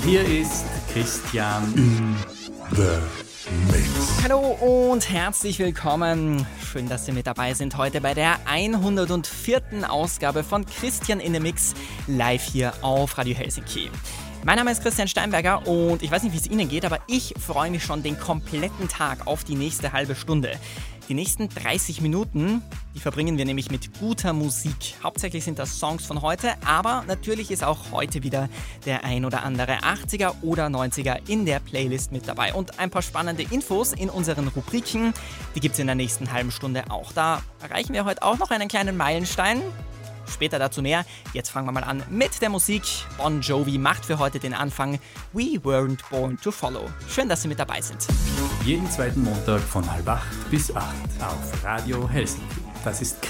Hier ist Christian The Mix. Hallo und herzlich willkommen. Schön, dass Sie mit dabei sind heute bei der 104. Ausgabe von Christian in the Mix live hier auf Radio Helsinki. Mein Name ist Christian Steinberger und ich weiß nicht, wie es Ihnen geht, aber ich freue mich schon den kompletten Tag auf die nächste halbe Stunde. Die nächsten 30 Minuten, die verbringen wir nämlich mit guter Musik. Hauptsächlich sind das Songs von heute, aber natürlich ist auch heute wieder der ein oder andere 80er oder 90er in der Playlist mit dabei. Und ein paar spannende Infos in unseren Rubriken, die gibt es in der nächsten halben Stunde auch. Da erreichen wir heute auch noch einen kleinen Meilenstein. Später dazu mehr. Jetzt fangen wir mal an mit der Musik. Bon Jovi macht für heute den Anfang. We weren't born to follow. Schön, dass Sie mit dabei sind. jeden zweiten Montag von 7:30 bis 8 auf Radio Helsinki. Das ist